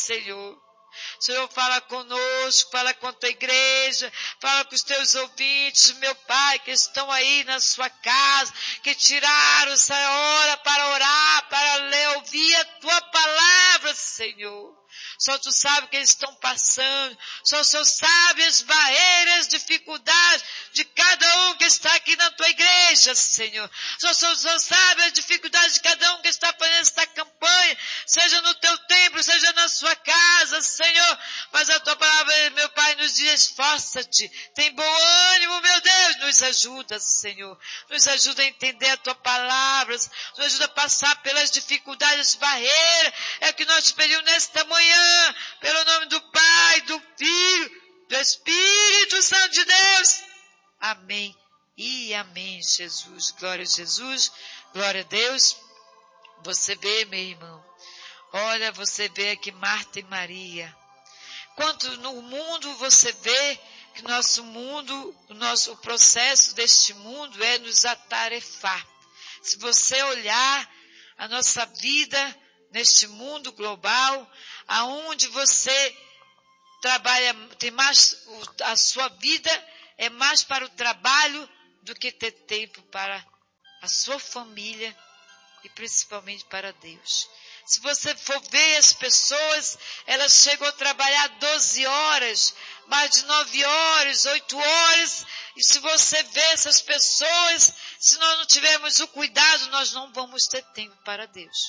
Senhor. Senhor, fala conosco, fala com a tua igreja, fala com os teus ouvintes, meu Pai, que estão aí na sua casa, que tiraram essa hora para orar, para ler, ouvir a tua palavra, Senhor. Só tu sabe o que eles estão passando. Só o Senhor sabe as barreiras, dificuldades de cada um que está aqui na tua igreja, Senhor. Só o Senhor sabe as dificuldades de cada um que está fazendo esta campanha, seja no teu templo, seja na sua casa, Senhor. Mas a tua palavra, meu Pai, nos diz: esforça-te, tem bom ânimo, meu Deus. Nos ajuda, Senhor. Nos ajuda a entender a tua palavra. Nos ajuda a passar pelas dificuldades, barreiras. É o que nós te pedimos nesta manhã. Pelo nome do Pai, do Filho, do Espírito Santo de Deus. Amém e amém, Jesus. Glória a Jesus, glória a Deus. Você vê, meu irmão, olha, você vê aqui Marta e Maria. Quanto no mundo você vê que nosso mundo, o processo deste mundo é nos atarefar. Se você olhar a nossa vida neste mundo global, aonde você trabalha, tem mais, a sua vida é mais para o trabalho do que ter tempo para a sua família e principalmente para Deus. Se você for ver as pessoas, elas chegam a trabalhar 12 horas, mais de 9 horas, 8 horas, e se você vê essas pessoas, se nós não tivermos o cuidado, nós não vamos ter tempo para Deus.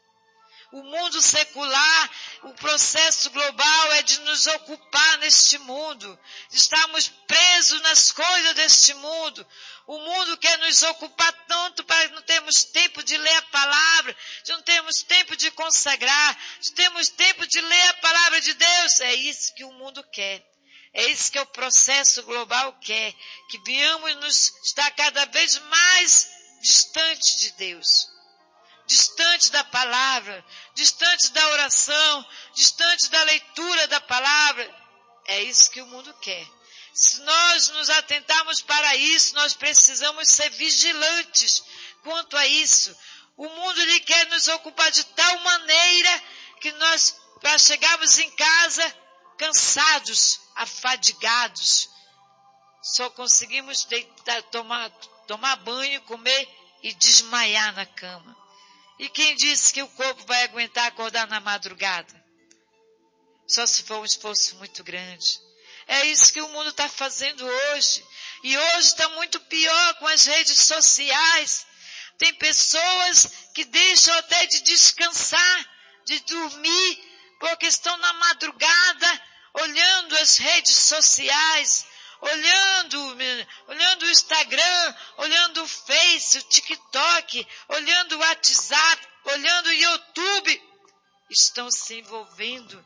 O mundo secular, o processo global é de nos ocupar neste mundo. Estamos presos nas coisas deste mundo. O mundo quer nos ocupar tanto para que não termos tempo de ler a palavra, de não termos tempo de consagrar, de termos tempo de ler a palavra de Deus. É isso que o mundo quer. É isso que o processo global quer. Que venhamos nos estar cada vez mais distante de Deus. Distante da palavra, distante da oração, distante da leitura da palavra. É isso que o mundo quer. Se nós nos atentarmos para isso, nós precisamos ser vigilantes quanto a isso. O mundo ele quer nos ocupar de tal maneira que nós, para chegarmos em casa cansados, afadigados, só conseguimos tomar banho, comer e desmaiar na cama. E quem disse que o corpo vai aguentar acordar na madrugada? Só se for um esforço muito grande. É isso que o mundo está fazendo hoje. E hoje está muito pior com as redes sociais. Tem pessoas que deixam até de descansar, de dormir, porque estão na madrugada olhando as redes sociais, olhando o Instagram, olhando o Face, o TikTok, olhando o WhatsApp, olhando o YouTube. Estão se envolvendo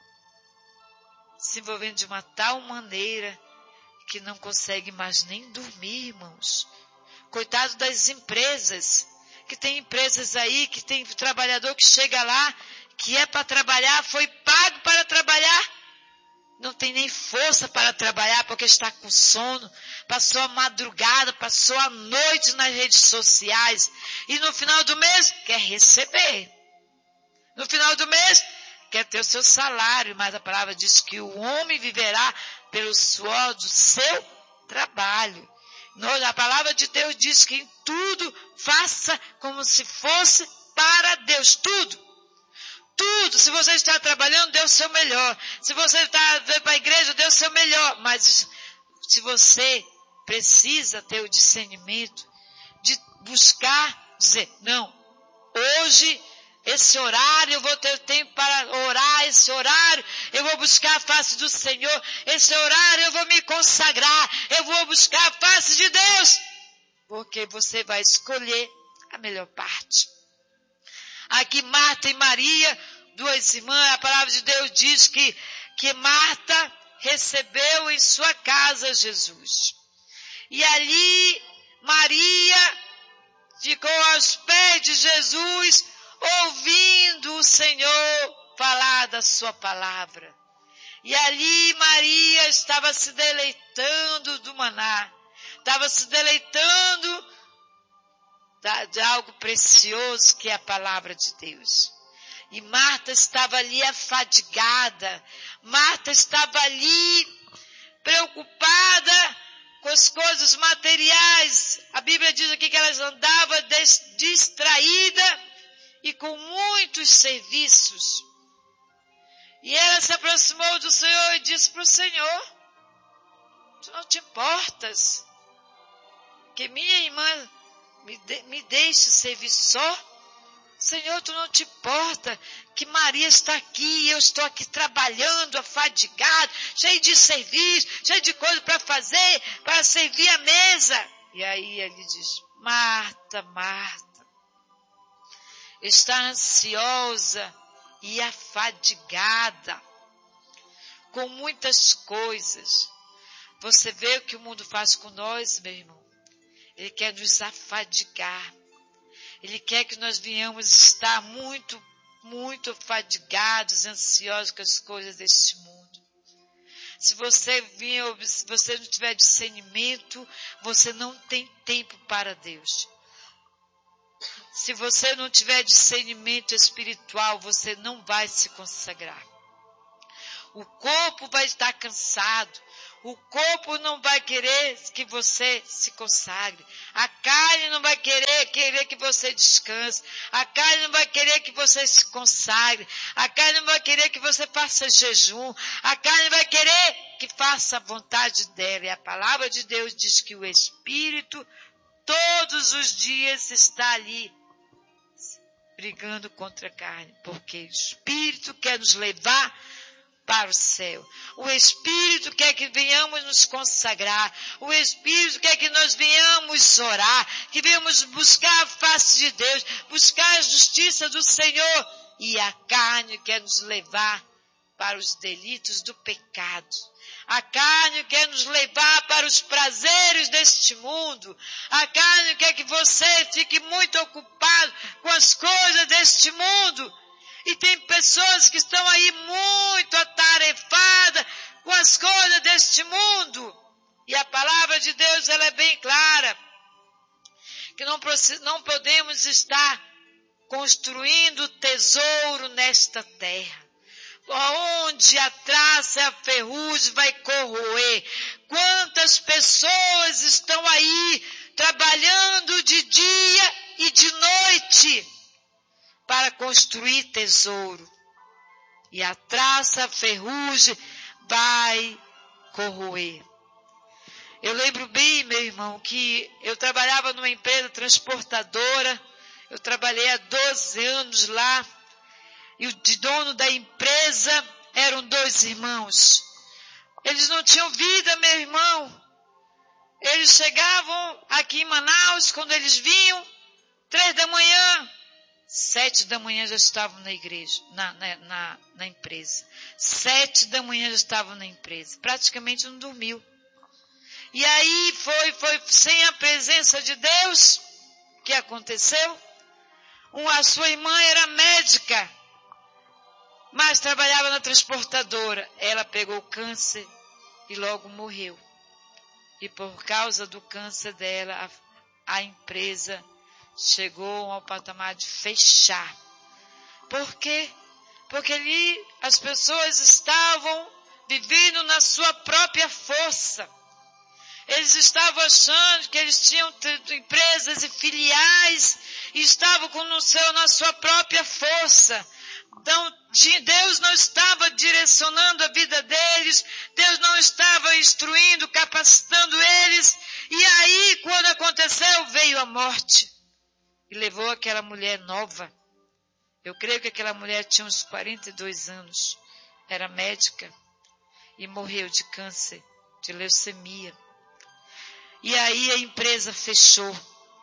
de uma tal maneira que não conseguem mais nem dormir, irmãos. Coitado das empresas, que tem empresas aí, que tem trabalhador que chega lá, que é para trabalhar, foi pago para trabalhar, não tem nem força para trabalhar porque está com sono, passou a madrugada, passou a noite nas redes sociais e no final do mês quer receber. No final do mês quer ter o seu salário, mas a palavra diz que o homem viverá pelo suor do seu trabalho. A palavra de Deus diz que em tudo faça como se fosse para Deus, tudo. Tudo, se você está trabalhando, dê o seu melhor. Se você está indo para a igreja, dê o seu melhor. Mas se você precisa ter o discernimento de buscar, dizer, não, hoje, esse horário, eu vou ter tempo para orar, esse horário, eu vou buscar a face do Senhor, esse horário eu vou me consagrar, eu vou buscar a face de Deus. Porque você vai escolher a melhor parte. Aqui Marta e Maria, duas irmãs, a palavra de Deus diz que Marta recebeu em sua casa Jesus. E ali Maria ficou aos pés de Jesus, ouvindo o Senhor falar da sua palavra. E ali Maria estava se deleitando do maná, estava se deleitando de algo precioso que é a palavra de Deus. E Marta estava ali afadigada. Marta estava ali preocupada com as coisas materiais. A Bíblia diz aqui que ela andava distraída e com muitos serviços. E ela se aproximou do Senhor e disse para o Senhor: tu não te importas que minha irmã me deixe servir só? Senhor, tu não te importa que Maria está aqui e eu estou aqui trabalhando, afadigado, cheio de serviço, cheio de coisa para fazer, para servir a mesa. E aí ele diz: Marta, Marta, está ansiosa e afadigada com muitas coisas. Você vê o que o mundo faz com nós, meu irmão? Ele quer nos afadigar. Ele quer que nós venhamos estar muito, muito afadigados, ansiosos com as coisas deste mundo. Se você não tiver discernimento, você não tem tempo para Deus. Se você não tiver discernimento espiritual, você não vai se consagrar. O corpo vai estar cansado. O corpo não vai querer que você se consagre. A carne não vai querer que você descanse. A carne não vai querer que você se consagre. A carne não vai querer que você faça jejum. A carne vai querer que faça a vontade dela. E a palavra de Deus diz que o Espírito todos os dias está ali brigando contra a carne. Porque o Espírito quer nos levar para o céu. O Espírito quer que venhamos nos consagrar. O Espírito quer que nós venhamos orar, que venhamos buscar a face de Deus, buscar a justiça do Senhor. E a carne quer nos levar para os delitos do pecado. A carne quer nos levar para os prazeres deste mundo. A carne quer que você fique muito ocupado com as coisas deste mundo. E tem pessoas que estão aí muito atarefadas com as coisas deste mundo. E a palavra de Deus, ela é bem clara. Que não podemos estar construindo tesouro nesta terra. Onde a traça e a ferrugem vai corroer. Quantas pessoas estão aí trabalhando de dia e de noite para construir tesouro. E a traça, a ferrugem vai corroer. Eu lembro bem, meu irmão, que eu trabalhava numa empresa transportadora. Eu trabalhei há 12 anos lá. E o dono da empresa eram 2 irmãos. Eles não tinham vida, meu irmão. Eles chegavam aqui em Manaus, quando eles vinham, 3 da manhã, 7 da manhã já estavam na igreja, na empresa. 7 da manhã já estavam na empresa. Praticamente não dormiu. E aí foi sem a presença de Deus. O que aconteceu? A sua irmã era médica, mas trabalhava na transportadora. Ela pegou câncer e logo morreu. E por causa do câncer dela, a empresa chegou ao patamar de fechar. Por quê? Porque ali as pessoas estavam vivendo na sua própria força. Eles estavam achando que eles tinham empresas e filiais e estavam na sua própria força. Então, Deus não estava direcionando a vida deles, Deus não estava instruindo, capacitando eles. E aí, quando aconteceu, veio a morte. E levou aquela mulher nova. Eu creio que aquela mulher tinha uns 42 anos. Era médica. E morreu de câncer, de leucemia. E aí a empresa fechou.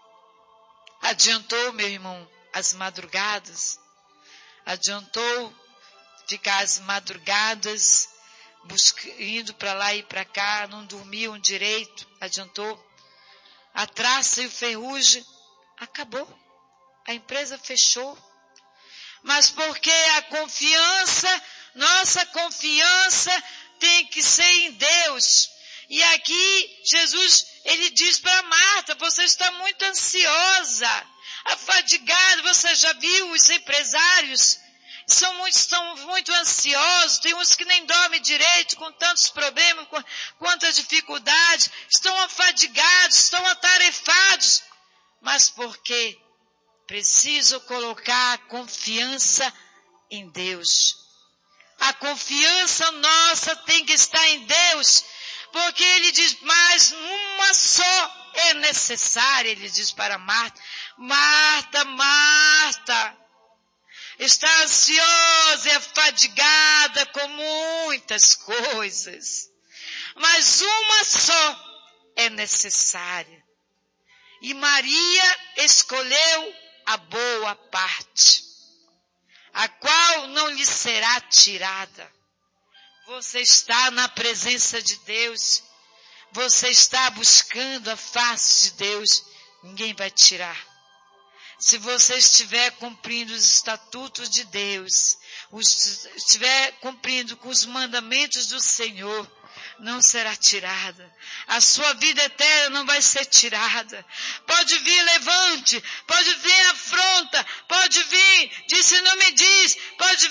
Adiantou, meu irmão, as madrugadas. Adiantou ficar as madrugadas, indo para lá e para cá, não dormiam direito. Adiantou. A traça e o ferrugem acabou. A empresa fechou. Mas porque a confiança, nossa confiança tem que ser em Deus. E aqui Jesus, ele diz para Marta: você está muito ansiosa, afadigada. Você já viu os empresários? estão muito ansiosos, tem uns que nem dormem direito, com tantos problemas, com quantas dificuldades, estão afadigados, estão atarefados, mas porque precisam colocar a confiança em Deus. A confiança nossa tem que estar em Deus, porque ele diz, mas uma só é necessária, ele diz para Marta, Marta, Marta, está ansiosa e afadigada com muitas coisas, mas uma só é necessária. E Maria escolheu a boa parte, a qual não lhe será tirada. Você está na presença de Deus, você está buscando a face de Deus, ninguém vai tirar. Se você estiver cumprindo os estatutos de Deus, estiver cumprindo com os mandamentos do Senhor, não será tirada. A sua vida eterna não vai ser tirada. Pode vir levante, pode vir afronta, pode vir, disse não me diz, pode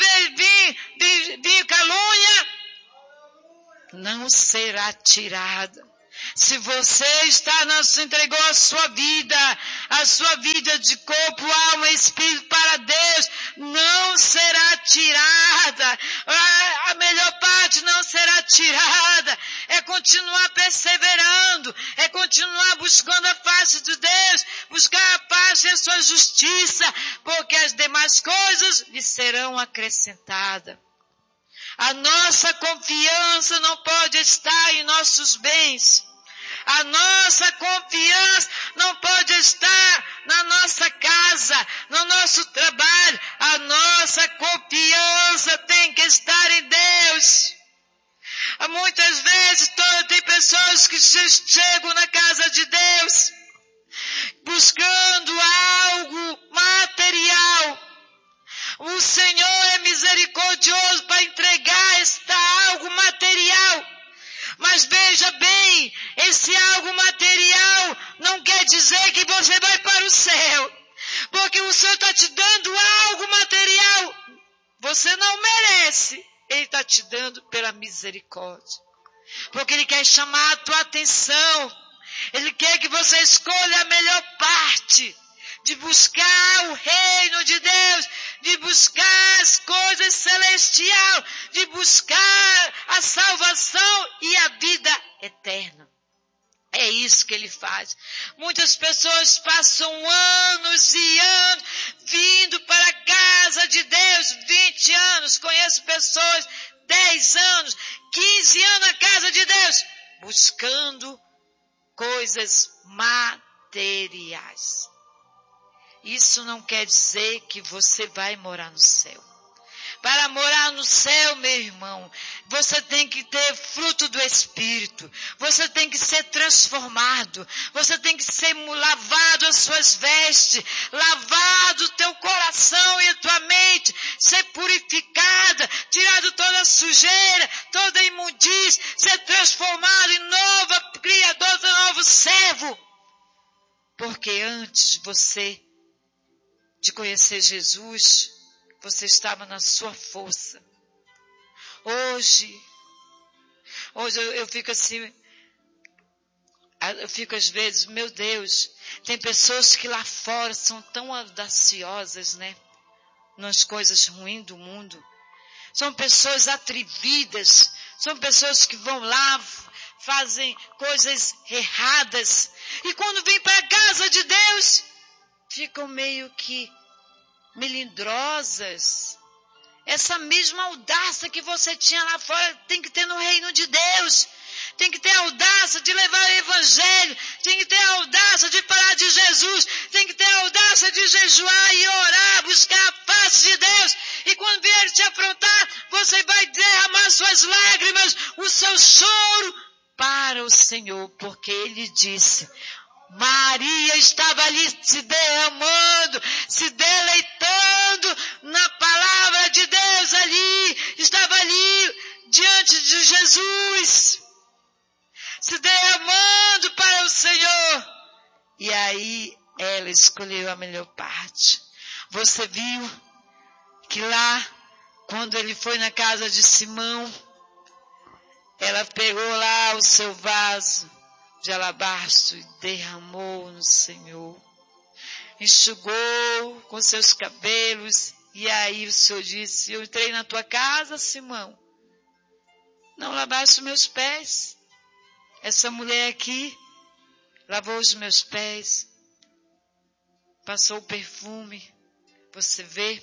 vir calúnia, não será tirada. Se você entregou a sua vida de corpo, alma e espírito para Deus, não será tirada. A melhor parte não será tirada. É continuar perseverando, é continuar buscando a face de Deus, buscar a paz e a sua justiça, porque as demais coisas lhe serão acrescentadas. A nossa confiança não pode estar em nossos bens. A nossa confiança não pode estar na nossa casa, no nosso trabalho. A nossa confiança tem que estar em Deus. Muitas vezes tem pessoas que chegam na casa de Deus buscando algo material. O Senhor é misericordioso para entregar algo material. Mas veja bem, esse algo material não quer dizer que você vai para o céu. Porque o Senhor está te dando algo material. Você não merece. Ele está te dando pela misericórdia. Porque Ele quer chamar a tua atenção. Ele quer que você escolha a melhor parte. De buscar o reino de Deus, de buscar as coisas celestiais, de buscar a salvação e a vida eterna. É isso que Ele faz. Muitas pessoas passam anos e anos vindo para a casa de Deus, 20 anos, conheço pessoas, 10 anos, 15 anos na casa de Deus, buscando coisas materiais. Isso não quer dizer que você vai morar no céu. Para morar no céu, meu irmão, você tem que ter fruto do Espírito. Você tem que ser transformado. Você tem que ser lavado as suas vestes. Lavado o teu coração e a tua mente. Ser purificada. Tirado toda a sujeira, toda a imundície. Ser transformado em nova criadora, novo servo. Porque antes de conhecer Jesus, você estava na sua força. Hoje eu fico assim, eu fico às vezes, meu Deus, tem pessoas que lá fora são tão audaciosas, né? Nas coisas ruins do mundo. São pessoas atrevidas, são pessoas que vão lá, fazem coisas erradas. E quando vêm para a casa de Deus, ficam meio que melindrosas. Essa mesma audácia que você tinha lá fora tem que ter no reino de Deus. Tem que ter a audácia de levar o evangelho. Tem que ter a audácia de falar de Jesus. Tem que ter a audácia de jejuar e orar, buscar a face de Deus. E quando vier te afrontar, você vai derramar suas lágrimas, o seu choro para o Senhor, porque Ele disse: Maria estava ali se derramando, se deleitando na palavra de Deus ali, estava ali diante de Jesus, se derramando para o Senhor. E aí ela escolheu a melhor parte. Você viu que lá Quando ele foi na casa de Simão, ela pegou lá o seu vaso de alabastro e derramou no Senhor. Enxugou com seus cabelos. E aí o Senhor disse: eu entrei na tua casa, Simão. Não lavaste meus pés. Essa mulher aqui lavou os meus pés. Passou o perfume. Você vê?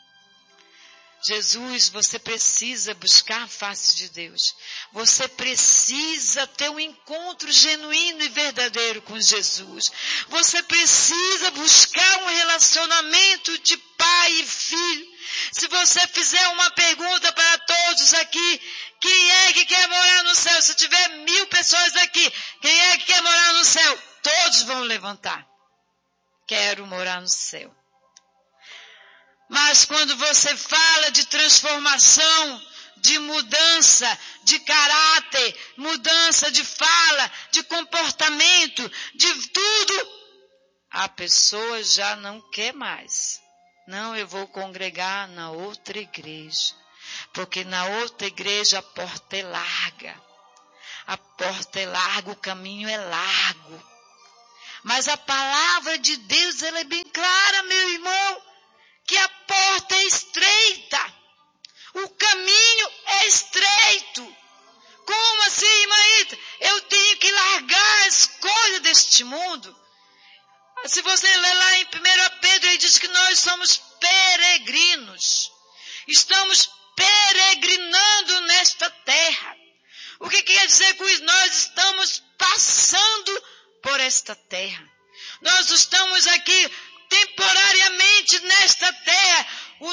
Jesus, você precisa buscar a face de Deus. Você precisa ter um encontro genuíno e verdadeiro com Jesus. Você precisa buscar um relacionamento de pai e filho. Se você fizer uma pergunta para todos aqui, quem é que quer morar no céu? Se tiver 1000 pessoas aqui, quem é que quer morar no céu? Todos vão levantar. Quero morar no céu. Mas quando você fala de transformação, de mudança de caráter, mudança de fala, de comportamento, de tudo, a pessoa já não quer mais. Não, eu vou congregar na outra igreja, porque na outra igreja a porta é larga. A porta é larga, o caminho é largo. Mas a palavra de Deus, ela é bem clara, meu irmão, que a porta é estreita, o caminho é estreito. Como assim, irmã Ita? Eu tenho que largar as coisas deste mundo. Se você ler lá em 1 Pedro, ele diz que nós somos peregrinos. Estamos peregrinando nesta terra. O que quer dizer com isso? Nós estamos passando por esta terra. Nós estamos aqui temporariamente nesta terra,